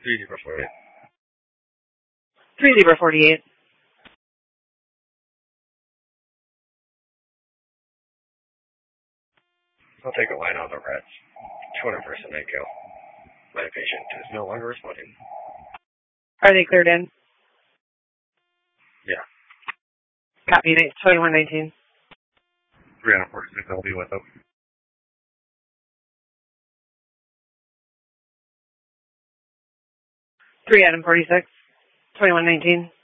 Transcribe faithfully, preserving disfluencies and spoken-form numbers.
three zero four eight. three zero four eight. I'll take a line on the rats. two hundred percent night kill. My patient is no longer responding. Are they cleared in? Yeah. Copy, twenty-one nineteen. three forty-six, I'll be with them. three Adam forty-six, twenty-one nineteen.